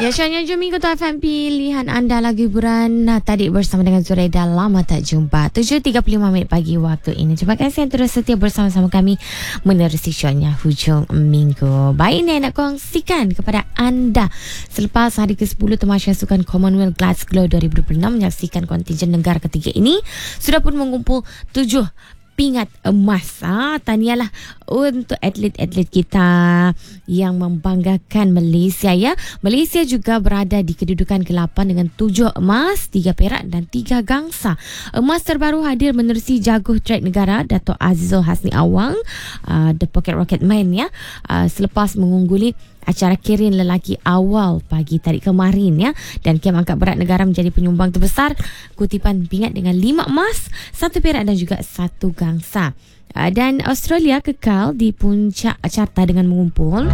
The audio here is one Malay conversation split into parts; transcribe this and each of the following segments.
Ya, Syahnya Juminggu tu FM pilihan anda lagu hiburan tadi bersama dengan Zuraida. Lama tak jumpa. 7.35 minit pagi waktu ini. Terima kasih yang terus setia bersama-sama kami menerusi Syahnya Hujung Minggu. Baik, ini nak kongsikan kepada anda selepas hari ke-10 Tamasya Sukan Commonwealth Glasgow 2026 menyaksikan kontingen negara ketiga ini sudah pun mengumpul 7 pingat emas. Tahniahlah untuk atlet-atlet kita yang membanggakan Malaysia ya. Malaysia juga berada di kedudukan ke-8 dengan 7 emas, 3 perak dan 3 gangsa. Emas terbaru hadir menerusi jaguh track negara Dato' Azizul Hasni Awang, The Pocket Rocket Man ya, selepas mengungguli acara kirin lelaki awal pagi tadi kemarin ya, dan kem angkat berat negara menjadi penyumbang terbesar kutipan pingat dengan 5 emas, 1 perak dan juga 1 gangsa. Dan Australia kekal di puncak carta dengan mengumpul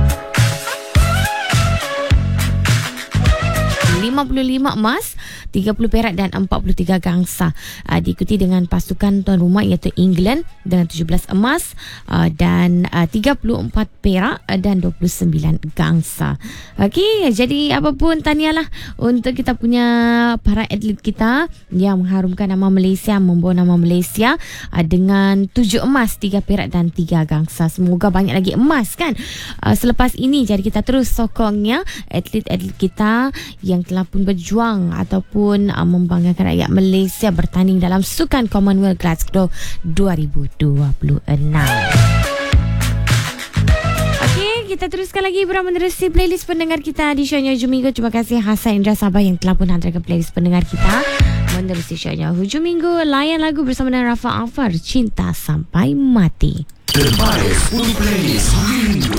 55 emas, 30 perak dan 43 gangsa. Diikuti dengan pasukan tuan rumah iaitu England dengan 17 emas dan 34 perak dan 29 gangsa. Okey, jadi apapun tahniahlah untuk kita punya para atlet kita yang mengharumkan nama Malaysia, membawa nama Malaysia dengan 7 emas, 3 perak dan 3 gangsa. Semoga banyak lagi emas kan selepas ini. Jadi kita terus sokongnya atlet-atlet kita yang telah pun berjuang ataupun membanggakan rakyat Malaysia bertanding dalam Sukan Commonwealth Glasgow 2026. Okey, kita teruskan lagi menerusi playlist pendengar kita di Syahnya Hujung Minggu. Terima kasih Hasan Indra Sabah yang telah pun hantarkan playlist pendengar kita menerusi Syahnya Hujung Minggu. Layan lagu bersama dengan Rafa Afar, Cinta Sampai Mati. Terbaik 10 playlist minggu.